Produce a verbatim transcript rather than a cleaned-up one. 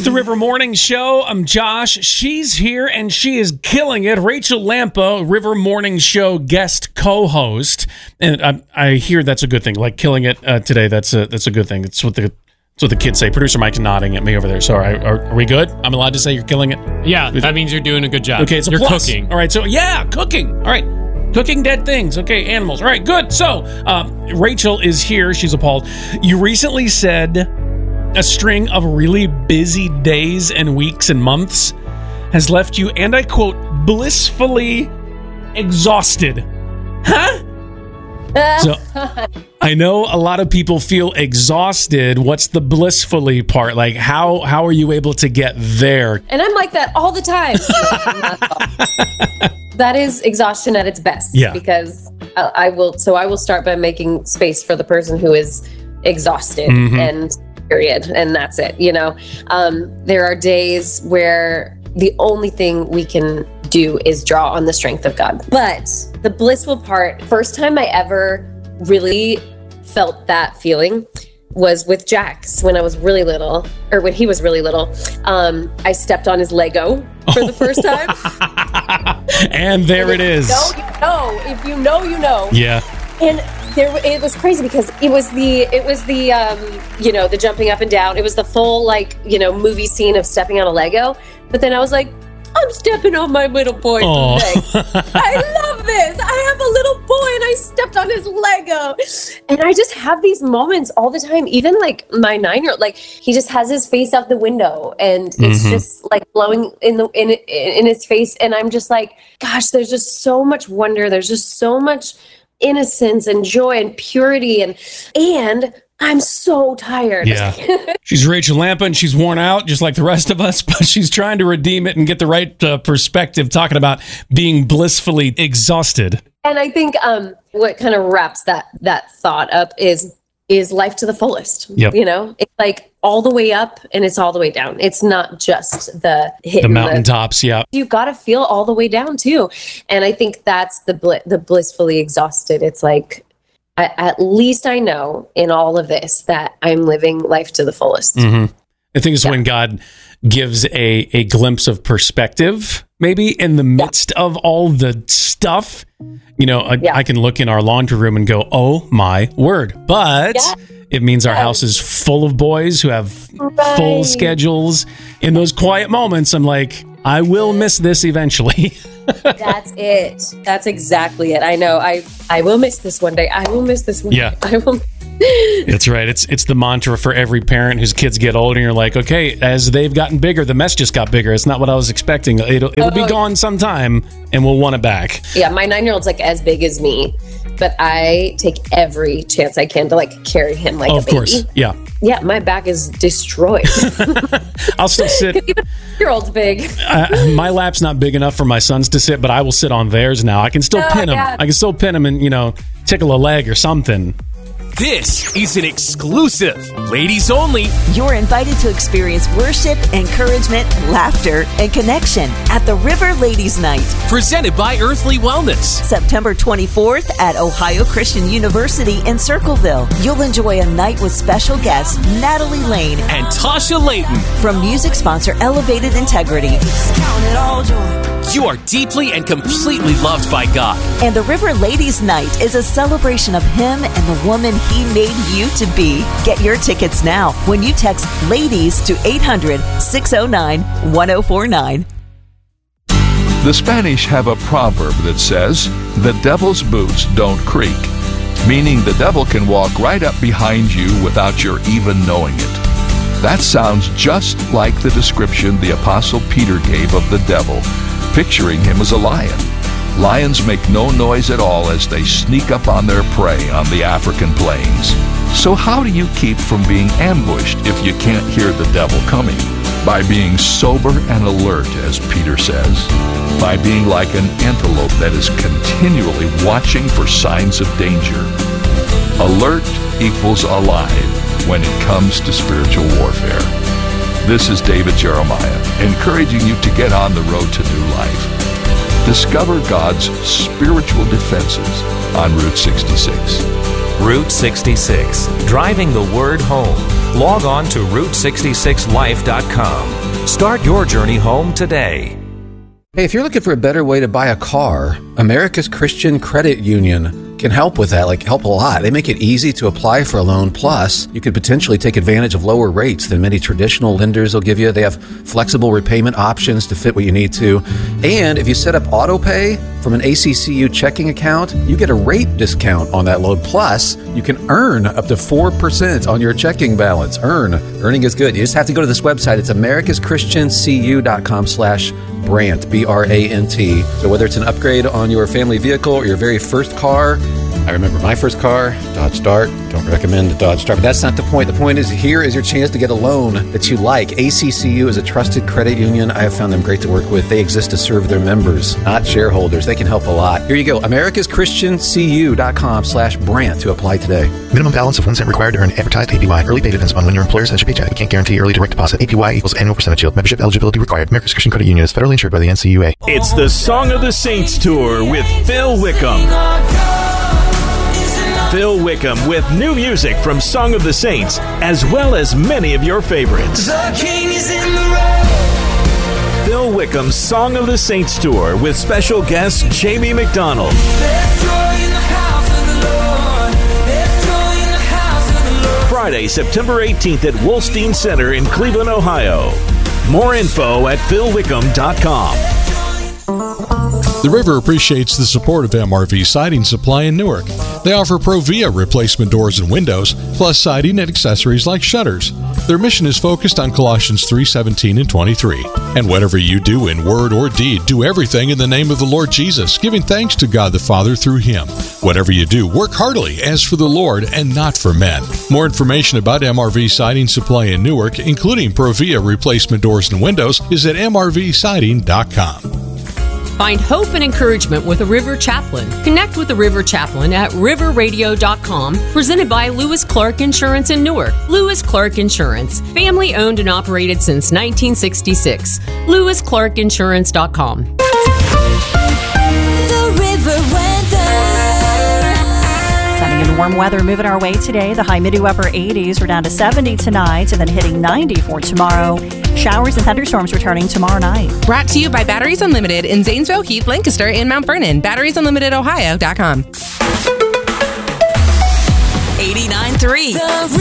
the River Morning Show. I'm Josh. She's here and she is killing it. Rachel Lampa, River Morning Show guest co-host, and I, I hear that's a good thing. Like killing it uh, today. That's a that's a good thing. It's what the That's what the kids say. Producer Mike's nodding at me over there. So are, are, are we good? I'm allowed to say you're killing it? Yeah, that means you're doing a good job. Okay, it's a you're plus. cooking. All right, so yeah, cooking. All right, cooking dead things. Okay, animals. All right, good. So um, Rachel is here. She's appalled. You recently said a string of really busy days and weeks and months has left you, and I quote, blissfully exhausted. Huh? So I know a lot of people feel exhausted. What's the blissfully part? Like, how how are you able to get there? And I'm like that all the time. That is exhaustion at its best. Yeah. Because I, I will. So I will start by making space for the person who is exhausted, mm-hmm. and period, and that's it. You know, um, there are days where the only thing we can do is draw on the strength of God. But the blissful part, first time I ever really felt that feeling was with Jax when I was really little, or when he was really little. Um, I stepped on his Lego for the first time. And there and it is. No, you know. If you know, you know. Yeah. And there, it was crazy because it was the, it was the, um, you know, the jumping up and down. It was the full, like, you know, movie scene of stepping on a Lego. But then I was like, I'm stepping on my little boy's leg. I love this. I have a little boy and I stepped on his Lego. And I just have these moments all the time. Even like my nine-year-old, like he just has his face out the window and it's mm-hmm. just like blowing in the in in his face. And I'm just like, gosh, there's just so much wonder. There's just so much innocence and joy and purity and and I'm so tired. Yeah. She's Rachel Lampa and she's worn out just like the rest of us, but she's trying to redeem it and get the right uh, perspective, talking about being blissfully exhausted. And I think um, what kind of wraps that that thought up is is life to the fullest. Yep. You know, it's like all the way up and it's all the way down. It's not just the hit the mountaintops. Yeah. You got to feel all the way down too. And I think that's the bl- the blissfully exhausted. It's like, I, at least I know in all of this that I'm living life to the fullest. Mm-hmm. I think it's yeah. when God gives a, a glimpse of perspective, maybe in the midst yeah. of all the stuff. You know, I, yeah. I can look in our laundry room and go, oh my word. But yeah. it means our yeah. house is full of boys who have right. full schedules. In those quiet moments, I'm like, I will miss this eventually. That's it. That's exactly it. I know. I, I will miss this one day. I will miss this one yeah. day. I will. That's right. It's it's the mantra for every parent whose kids get older. And you're like, okay, as they've gotten bigger, the mess just got bigger. It's not what I was expecting. It'll it'll oh, be gone sometime, and we'll want it back. Yeah, my nine-year-old's like as big as me, but I take every chance I can to like carry him like oh, a of baby. Of course, yeah. Yeah, my back is destroyed. I'll still sit. Your old's big. uh, my lap's not big enough for my sons to sit, but I will sit on theirs now. I can still oh, pin them. I can still pin them and, you know, tickle a leg or something. This is an exclusive, ladies only. You're invited to experience worship, encouragement, laughter, and connection at the River Ladies Night. Presented by Earthly Wellness. September twenty-fourth at Ohio Christian University in Circleville. You'll enjoy a night with special guests Natalie Lane and Tasha Layton. From music sponsor Elevated Integrity. Count it all joy. You are deeply and completely loved by God. And the River Ladies Night is a celebration of Him and the woman He made you to be. Get your tickets now when you text LADIES to eight hundred, six oh nine, one oh four nine. The Spanish have a proverb that says, the devil's boots don't creak, meaning the devil can walk right up behind you without your even knowing it. That sounds just like the description the Apostle Peter gave of the devil, picturing him as a lion. Lions make no noise at all as they sneak up on their prey on the African plains. So how do you keep from being ambushed if you can't hear the devil coming? By being sober and alert, as Peter says. By being like an antelope that is continually watching for signs of danger. Alert equals alive when it comes to spiritual warfare. This is David Jeremiah, encouraging you to get on the road to new life. Discover God's spiritual defenses on Route sixty-six. Route sixty-six, driving the word home. Log on to route sixty-six life dot com. Start your journey home today. Hey, if you're looking for a better way to buy a car, America's Christian Credit Union can help with that, like help a lot. They make it easy to apply for a loan. Plus, you could potentially take advantage of lower rates than many traditional lenders will give you. They have flexible repayment options to fit what you need to. And if you set up auto pay from an A C C U checking account, you get a rate discount on that loan. Plus, you can earn up to four percent on your checking balance. Earn. Earning is good. You just have to go to this website. It's americaschristiancu.com slash Brant, B R A N T. So whether it's an upgrade on your family vehicle or your very first car, I remember my first car, Dodge Dart. Don't recommend the Dodge Dart, but that's not the point. The point is, here is your chance to get a loan that you like. A C C U is a trusted credit union. I have found them great to work with. They exist to serve their members, not shareholders. They can help a lot. Here you go, americaschristiancu.com slash Brant to apply today. Minimum balance of one cent required to earn advertised A P Y. Early pay depends on when your employer sends your paycheck. We can't guarantee early direct deposit. A P Y equals annual percentage yield. Membership eligibility required. America's Christian Credit Union is federally insured by the N C U A. It's the Song of the Saints Tour with Phil Wickham. Phil Wickham with new music from Song of the Saints, as well as many of your favorites. The King is in the road. Phil Wickham's Song of the Saints Tour with special guest Jamie McDonald. There's joy in the house of the Lord. There's joy in the house of the Lord. Friday, September eighteenth at Wolstein Center in Cleveland, Ohio. More info at phil wickham dot com. The River appreciates the support of M R V Siding Supply in Newark. They offer Provia replacement doors and windows, plus siding and accessories like shutters. Their mission is focused on Colossians three seventeen and twenty-three. And whatever you do in word or deed, do everything in the name of the Lord Jesus, giving thanks to God the Father through Him. Whatever you do, work heartily as for the Lord and not for men. More information about M R V Siding Supply in Newark, including Provia replacement doors and windows, is at m r v siding dot com. Find hope and encouragement with a River Chaplain. Connect with the River Chaplain at river radio dot com, presented by Lewis Clark Insurance in Newark. Lewis Clark Insurance, family owned and operated since nineteen sixty-six. lewis clark insurance dot com. The River Weather. Sunny and warm weather moving our way today. The high mid to upper eighties. We're down to seventy tonight and then hitting ninety for tomorrow. Showers and thunderstorms returning tomorrow night. Brought to you by Batteries Unlimited in Zanesville, Heath, Lancaster, and Mount Vernon. batteries unlimited ohio dot com. eighty-nine point three